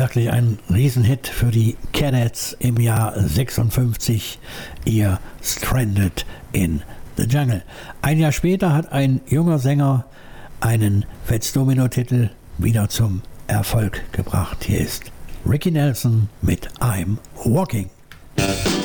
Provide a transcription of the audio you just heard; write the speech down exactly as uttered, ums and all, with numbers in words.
wirklich ein Riesenhit für die Cadets im Jahr sechsundfünfzig, ihr Stranded in the Jungle. Ein Jahr später hat ein junger Sänger einen Fats Domino-Titel wieder zum Erfolg gebracht. Hier ist Ricky Nelson mit I'm Walking.